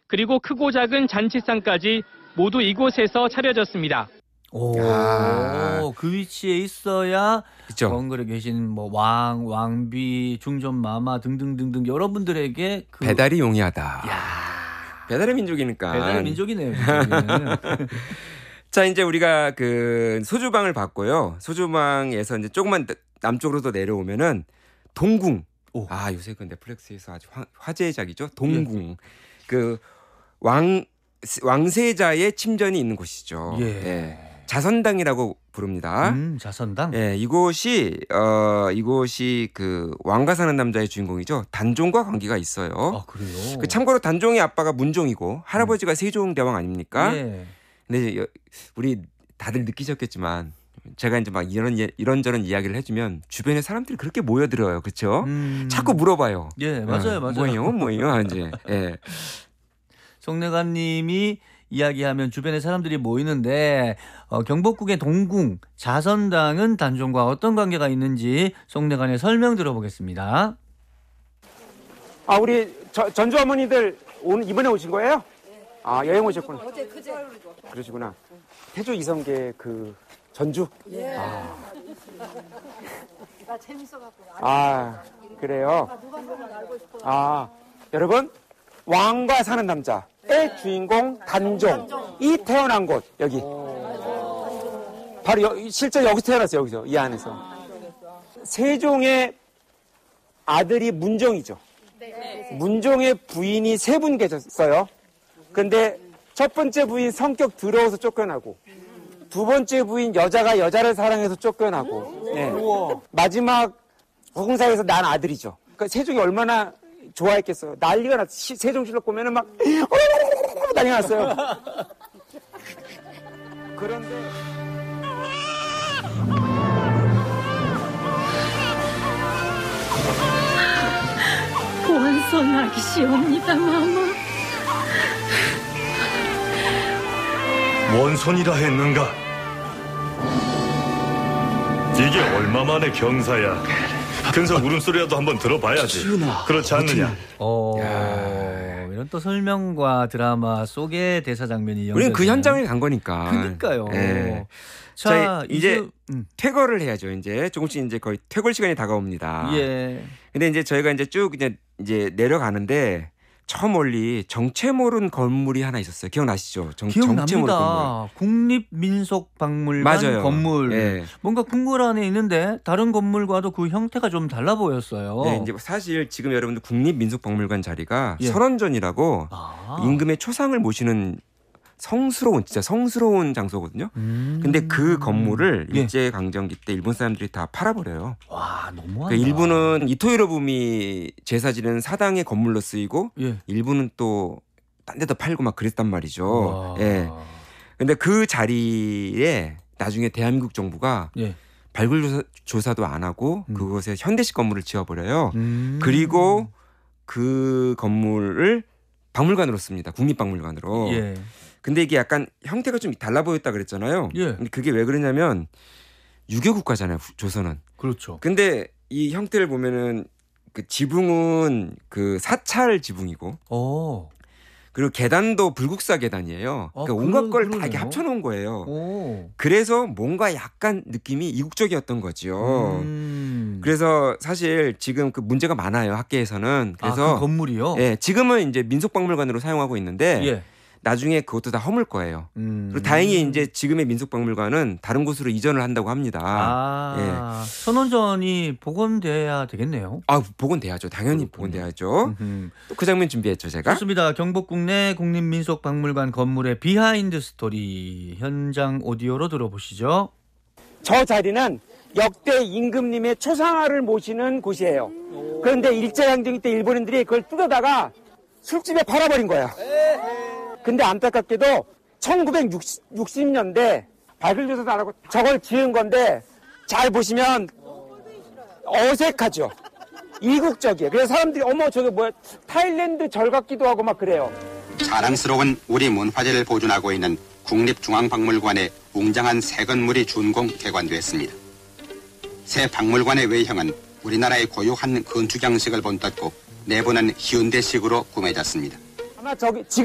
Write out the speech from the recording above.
그리고 크고 작은 잔치상까지 모두 이곳에서 차려졌습니다. 그 위치에 있어야 그쵸. 원글에 계신 뭐 왕비, 중전마마 등등등등 여러분들에게 배달이 용이하다. 야, 배달의 민족이니까. 배달의 민족이네요. 진짜. 자, 이제 우리가 그 소주방을 봤고요. 소주방에서 이제 조금만 남쪽으로 더 내려오면은 동궁. 요새 그 넷플릭스에서 아주 화제작이죠. 동궁. 그 왕세자의 침전이 있는 곳이죠. 예. 자선당이라고 부릅니다. 자선당. 예, 이곳이 그 왕가 사는 남자의 주인공이죠. 단종과 관계가 있어요. 아, 그래요? 그 참고로 단종의 아빠가 문종이고 할아버지가 세종대왕 아닙니까? 예. 근데 우리 다들 느끼셨겠지만 제가 이제 막 이런저런 이야기를 해주면 주변에 사람들이 그렇게 모여들어요. 그렇죠? 자꾸 물어봐요. 예, 맞아요. 뭐예요? 이제. 예. 송내관님이 이야기하면 주변에 사람들이 모이는데 경복궁의 동궁 자선당은 단종과 어떤 관계가 있는지 송내관의 설명 들어보겠습니다. 우리 전주 어머니들 이번에 오신 거예요? 여행 오셨구나. 어제 그제 그러시구나. 태조 이성계 그 전주? 예. 나 재밌어갖고. 그래요. 누가 보면 알고 싶어. 여러분 왕과 사는 남자의 주인공 단종이 태어난 곳 여기. 바로 실제 여기서 태어났어요. 여기서 이 안에서. 세종의 아들이 문종이죠. 문종의 부인이 세 분 계셨어요. 근데 첫 번째 부인 성격 더러워서 쫓겨나고 두 번째 부인 여자가 여자를 사랑해서 쫓겨나고 마지막 후궁사에서 난 아들이죠. 그러니까 세종이 얼마나 좋아했겠어요. 난리가 났어요. 세종실록 보면은 막 난리가 났어요. 그런데 원선하기 시옵니다, 마마. 원손이라 했는가? 이게 얼마만의 경사야. 근성 울음소리라도 한번 들어봐야지. 그렇지 않느냐? 이런 또 설명과 드라마 속의 대사 장면이 우리는 그 현장에 간 거니까. 그러니까요. 예. 자, 이제 퇴거를 해야죠. 이제 조금씩 이제 거의 퇴골 시간이 다가옵니다. 예. 근데 이제 저희가 이제 쭉 이제 내려가는데 저 멀리 정체 모른 건물이 하나 있었어요. 기억나시죠? 정체 모른 건물. 기억납니다. 국립민속박물관 맞아요. 건물. 예. 뭔가 궁궐 안에 있는데 다른 건물과도 그 형태가 좀 달라 보였어요. 네, 이제 사실 지금 여러분들 국립민속박물관 자리가 예. 선원전이라고 임금의 초상을 모시는 진짜 성스러운 장소거든요. 근데 그 건물을 예. 일제강점기 때 일본 사람들이 다 팔아버려요. 와, 너무하다. 그러니까 일부는 이토히로부미 제사 지내는 사당의 건물로 쓰이고 예. 일부는 또 딴 데도 팔고 막 그랬단 말이죠. 와. 예. 근데 그 자리에 나중에 대한민국 정부가 예. 발굴 조사도 안 하고 그곳에 현대식 건물을 지어버려요. 음. 그리고 그 건물을 박물관으로 씁니다. 국립박물관으로. 예. 근데 이게 약간 형태가 좀 달라 보였다 그랬잖아요. 예. 근데 그게 왜 그러냐면 유교 국가잖아요. 조선은. 그렇죠. 근데 이 형태를 보면은 그 지붕은 그 사찰 지붕이고 그리고 계단도 불국사 계단이에요. 그러니까 온갖 걸 다 이렇게 합쳐놓은 거예요. 그래서 뭔가 약간 느낌이 이국적이었던 거죠. 그래서 사실 지금 그 문제가 많아요. 학계에서는. 그래서 그 건물이요? 예, 지금은 이제 민속박물관으로 사용하고 있는데 예. 나중에 그것도 다 허물 거예요. 그리고 다행히 이제 지금의 민속박물관은 다른 곳으로 이전을 한다고 합니다. 선원전이 복원돼야 되겠네요. 복원돼야죠. 당연히 복원돼야죠. 또 그 장면 준비했죠, 제가. 좋습니다. 경복궁 내 국립민속박물관 건물의 비하인드 스토리 현장 오디오로 들어보시죠. 저 자리는 역대 임금님의 초상화를 모시는 곳이에요. 그런데 일제강점기 때 일본인들이 그걸 뜯어다가 술집에 팔아버린 거예요. 근데 안타깝게도 1960년대 발굴조사도 안 하고 저걸 지은 건데 잘 보시면 어색하죠. 이국적이에요. 그래서 사람들이 어머 저게 뭐야 타일랜드 절 같기도 하고 막 그래요. 자랑스러운 우리 문화재를 보존하고 있는 국립중앙박물관의 웅장한 새 건물이 준공 개관됐습니다. 새 박물관의 외형은 우리나라의 고유한 건축 양식을 본받고 내부는 현대식으로 꾸며졌습니다. 아마 지금